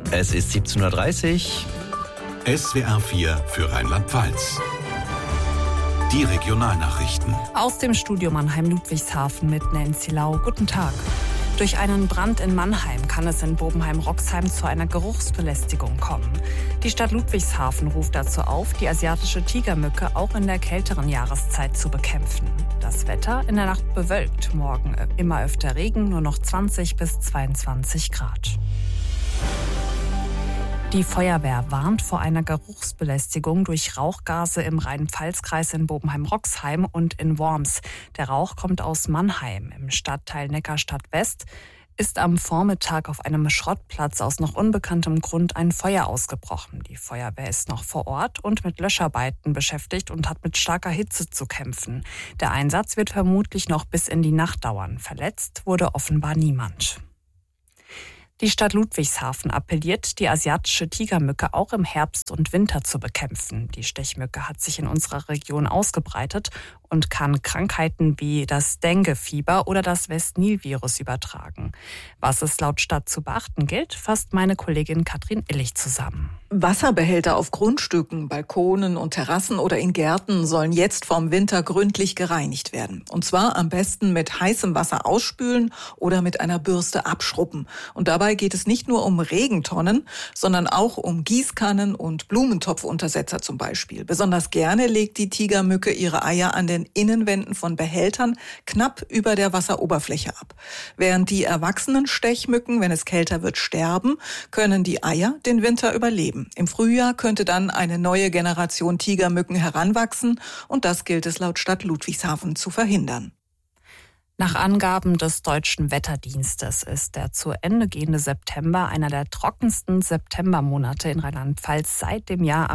Es ist 17:30 Uhr. SWR 4 für Rheinland-Pfalz. Die Regionalnachrichten. Aus dem Studio Mannheim-Ludwigshafen mit Nancy Lau. Guten Tag. Durch einen Brand in Mannheim kann es in Bobenheim-Roxheim zu einer Geruchsbelästigung kommen. Die Stadt Ludwigshafen ruft dazu auf, die asiatische Tigermücke auch in der kälteren Jahreszeit zu bekämpfen. Das Wetter in der Nacht bewölkt, morgen immer öfter Regen, nur noch 20 bis 22 Grad. Die Feuerwehr warnt vor einer Geruchsbelästigung durch Rauchgase im Rhein-Pfalz-Kreis in Bobenheim-Roxheim und in Worms. Der Rauch kommt aus Mannheim. Im Stadtteil Neckarstadt-West ist am Vormittag auf einem Schrottplatz aus noch unbekanntem Grund ein Feuer ausgebrochen. Die Feuerwehr ist noch vor Ort und mit Löscharbeiten beschäftigt und hat mit starker Hitze zu kämpfen. Der Einsatz wird vermutlich noch bis in die Nacht dauern. Verletzt wurde offenbar niemand. Die Stadt Ludwigshafen appelliert, die asiatische Tigermücke auch im Herbst und Winter zu bekämpfen. Die Stechmücke hat sich in unserer Region ausgebreitet und kann Krankheiten wie das Dengue-Fieber oder das West-Nil-Virus übertragen. Was es laut Stadt zu beachten gilt, fasst meine Kollegin Katrin Illich zusammen. Wasserbehälter auf Grundstücken, Balkonen und Terrassen oder in Gärten sollen jetzt vom Winter gründlich gereinigt werden. Und zwar am besten mit heißem Wasser ausspülen oder mit einer Bürste abschrubben. Und dabei geht es nicht nur um Regentonnen, sondern auch um Gießkannen und Blumentopfuntersetzer zum Beispiel. Besonders gerne legt die Tigermücke ihre Eier an den Innenwänden von Behältern knapp über der Wasseroberfläche ab. Während die erwachsenen Stechmücken, wenn es kälter wird, sterben, können die Eier den Winter überleben. Im Frühjahr könnte dann eine neue Generation Tigermücken heranwachsen und das gilt es laut Stadt Ludwigshafen zu verhindern. Nach Angaben des Deutschen Wetterdienstes ist der zu Ende gehende September einer der trockensten Septembermonate in Rheinland-Pfalz seit dem Jahr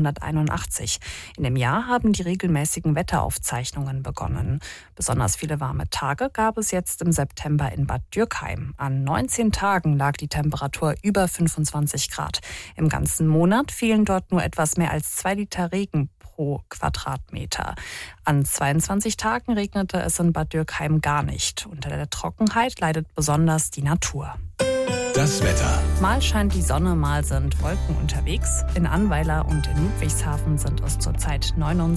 1881. In dem Jahr haben die regelmäßigen Wetteraufzeichnungen begonnen. Besonders viele warme Tage gab es jetzt im September in Bad Dürkheim. An 19 Tagen lag die Temperatur über 25 Grad. Im ganzen Monat fielen dort nur etwas mehr als 2 Liter Regen pro Quadratmeter. An 22 Tagen regnete es in Bad Dürkheim gar nicht. Unter der Trockenheit leidet besonders die Natur. Das Wetter. Mal scheint die Sonne, mal sind Wolken unterwegs. In Annweiler und in Ludwigshafen sind es zurzeit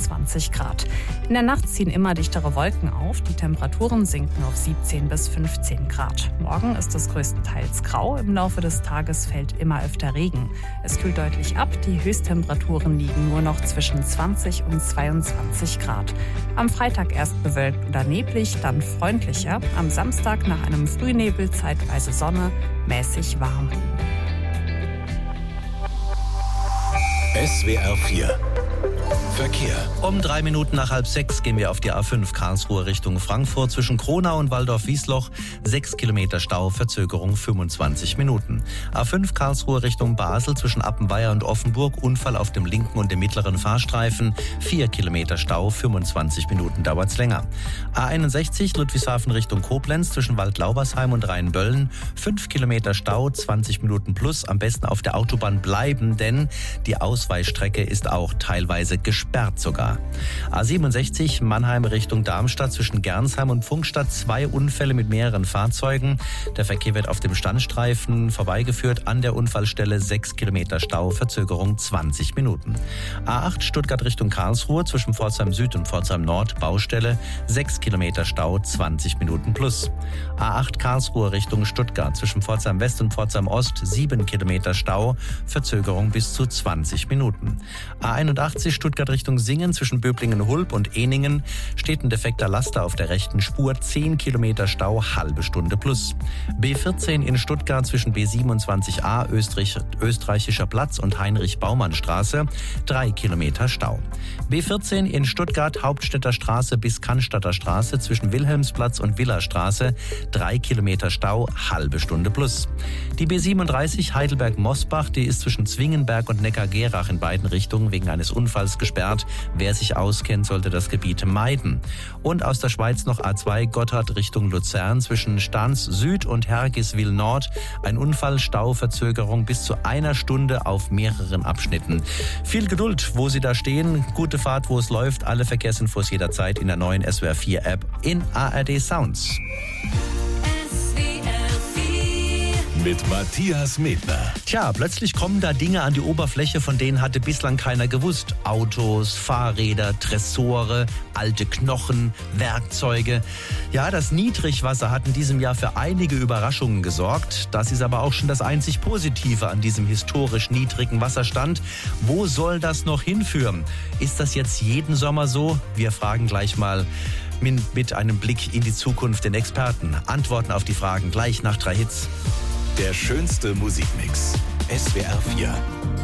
29 Grad. In der Nacht ziehen immer dichtere Wolken auf. Die Temperaturen sinken auf 17 bis 15 Grad. Morgen ist es größtenteils grau. Im Laufe des Tages fällt immer öfter Regen. Es kühlt deutlich ab. Die Höchsttemperaturen liegen nur noch zwischen 20 und 22 Grad. Am Freitag erst bewölkt oder neblig, dann freundlicher. Am Samstag nach einem Frühnebel zeitweise Sonne, mäßig warm. SWR 4 Verkehr. Um 3 Minuten nach 5:30 gehen wir auf die A5 Karlsruhe Richtung Frankfurt zwischen Kronau und Waldorf-Wiesloch. 6 Kilometer Stau, Verzögerung 25 Minuten. A5 Karlsruhe Richtung Basel zwischen Appenweier und Offenburg. Unfall auf dem linken und dem mittleren Fahrstreifen. 4 Kilometer Stau, 25 Minuten dauert's länger. A61 Ludwigshafen Richtung Koblenz zwischen Waldlaubersheim und Rheinböllen. 5 Kilometer Stau, 20 Minuten plus. Am besten auf der Autobahn bleiben, denn die Ausweichstrecke ist auch teilweise gesperrt sogar. A67 Mannheim Richtung Darmstadt zwischen Gernsheim und Pfungstadt. 2 Unfälle mit mehreren Fahrzeugen. Der Verkehr wird auf dem Standstreifen vorbeigeführt. An der Unfallstelle 6 Kilometer Stau, Verzögerung 20 Minuten. A8 Stuttgart Richtung Karlsruhe zwischen Pforzheim Süd und Pforzheim Nord. Baustelle 6 Kilometer Stau, 20 Minuten plus. A8 Karlsruhe Richtung Stuttgart zwischen Pforzheim West und Pforzheim Ost. 7 Kilometer Stau, Verzögerung bis zu 20 Minuten. A81 Stuttgart Richtung Singen zwischen Böblingen-Hulb und Ehningen steht ein defekter Laster auf der rechten Spur. 10 Kilometer Stau, halbe Stunde plus. B14 in Stuttgart zwischen B27a Österreichischer Platz und Heinrich-Baumann-Straße. 3 Kilometer Stau. B14 in Stuttgart Hauptstädter Straße bis Cannstatter Straße zwischen Wilhelmsplatz und Villastraße. 3 Kilometer Stau, halbe Stunde plus. Die B37 Heidelberg-Mosbach, die ist zwischen Zwingenberg und Neckargerach in beiden Richtungen wegen eines Unfalls gesperrt. Wer sich auskennt, sollte das Gebiet meiden. Und aus der Schweiz noch A2 Gotthard Richtung Luzern zwischen Stans Süd und Hergiswil Nord. Ein Unfall, Stauverzögerung bis zu 1 Stunde auf mehreren Abschnitten. Viel Geduld, wo Sie da stehen. Gute Fahrt, wo es läuft. Alle Verkehrsinfos jederzeit in der neuen SWR 4 App in ARD Sounds. Mit mit Matthias Medner. Tja, plötzlich kommen da Dinge an die Oberfläche, von denen hatte bislang keiner gewusst. Autos, Fahrräder, Tresore, alte Knochen, Werkzeuge. Ja, das Niedrigwasser hat in diesem Jahr für einige Überraschungen gesorgt. Das ist aber auch schon das einzig Positive an diesem historisch niedrigen Wasserstand. Wo soll das noch hinführen? Ist das jetzt jeden Sommer so? Wir fragen gleich mal mit einem Blick in die Zukunft den Experten. Antworten auf die Fragen gleich nach 3 Hits. Der schönste Musikmix. SWR 4.